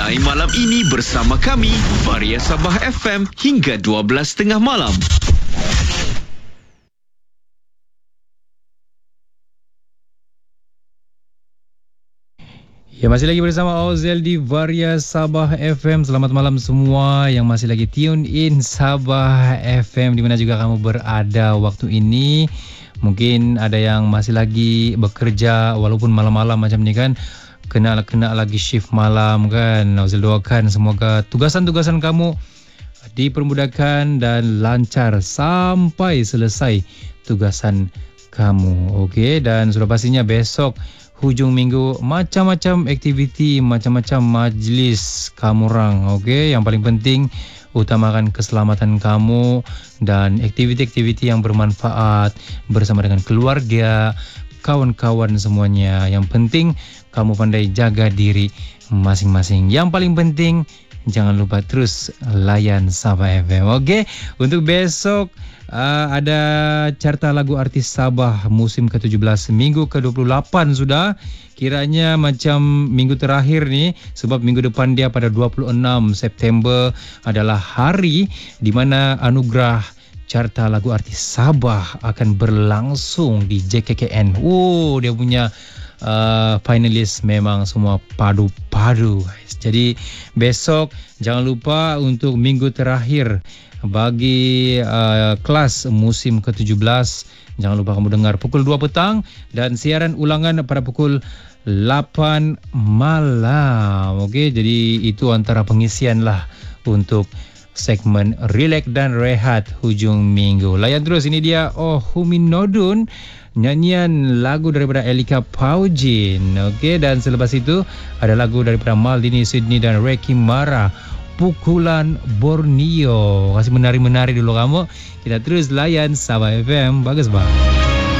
Mulai malam ini bersama kami, Varia Sabah FM hingga 12.30 malam. Ya, masih lagi bersama Ozel di Varia Sabah FM. Selamat malam semua yang masih lagi tune in Sabah FM di mana juga kamu berada waktu ini. Mungkin ada yang masih lagi bekerja walaupun malam-malam macam ni kan. Kena lagi shift malam kan. Ozel doakan semoga tugasan-tugasan kamu dipermudahkan dan lancar sampai selesai tugasan kamu. Okey, dan sudah pastinya besok hujung minggu macam-macam aktiviti, macam-macam majlis kamu orang. Okey, yang paling penting utamakan keselamatan kamu dan aktiviti-aktiviti yang bermanfaat bersama dengan keluarga, kawan-kawan semuanya. Yang penting kamu pandai jaga diri masing-masing. Yang paling penting jangan lupa terus layan Sabah FM. Okey, untuk besok ada carta lagu artis Sabah musim ke-17 minggu ke-28 sudah. Kiranya macam minggu terakhir ni, sebab minggu depan dia pada 26 September adalah hari di mana anugerah carta lagu artis Sabah akan berlangsung di JKKN. Oh, dia punya finalis memang semua padu-padu guys. Jadi besok jangan lupa untuk minggu terakhir bagi kelas musim ke-17, jangan lupa kamu dengar pukul 2 petang dan siaran ulangan pada pukul 8 malam. Okey, jadi itu antara pengisian lah untuk segmen Relax dan Rehat hujung minggu. Layan terus, ini dia Oh Huminodun, nyanyian lagu daripada Elika Paujin. Okey, dan selepas itu ada lagu daripada Maldini Sydney dan Ricky Mara, Pukulan Borneo. Kasih menari-menari dulu kamu. Kita terus layan Sabah FM. Bagus bang.